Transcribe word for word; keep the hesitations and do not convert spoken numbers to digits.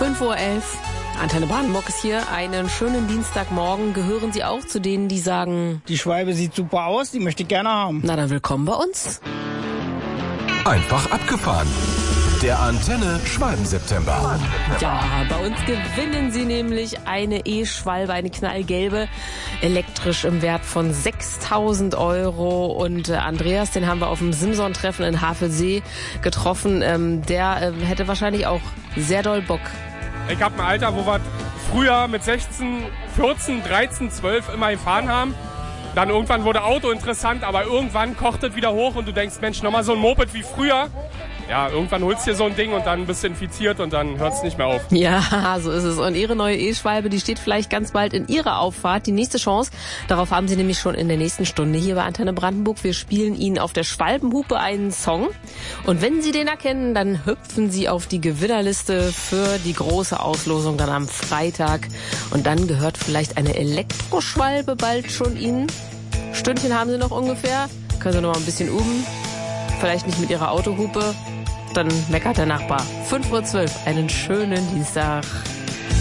fünf Uhr elf. Antenne Brandenburg ist hier. Einen schönen Dienstagmorgen. Gehören Sie auch zu denen, die sagen, die Schwalbe sieht super aus, die möchte ich gerne haben? Na dann willkommen bei uns. Einfach abgefahren. Der Antenne Schwalben-September. Ja, bei uns gewinnen Sie nämlich eine E-Schwalbe, eine knallgelbe, elektrisch im Wert von sechstausend Euro. Und äh, Andreas, den haben wir auf dem Simson-Treffen in Havelsee getroffen. Ähm, der äh, hätte wahrscheinlich auch sehr doll Bock. Ich habe ein Alter, wo wir früher mit sechzehn, vierzehn, dreizehn, zwölf immer gefahren haben. Dann irgendwann wurde Auto interessant, aber irgendwann kocht es wieder hoch und du denkst, Mensch, nochmal so ein Moped wie früher. Ja, irgendwann holst du dir so ein Ding und dann bist du infiziert und dann hört es nicht mehr auf. Ja, so ist es. Und Ihre neue E-Schwalbe, die steht vielleicht ganz bald in Ihrer Auffahrt. Die nächste Chance, darauf haben Sie nämlich schon in der nächsten Stunde hier bei Antenne Brandenburg. Wir spielen Ihnen auf der Schwalbenhupe einen Song. Und wenn Sie den erkennen, dann hüpfen Sie auf die Gewinnerliste für die große Auslosung dann am Freitag. Und dann gehört vielleicht eine Elektroschwalbe bald schon Ihnen. Stündchen haben Sie noch ungefähr. Können Sie noch mal ein bisschen üben. Vielleicht nicht mit Ihrer Autohupe. Dann meckert der Nachbar. fünf Uhr zwölf. Einen schönen Dienstag.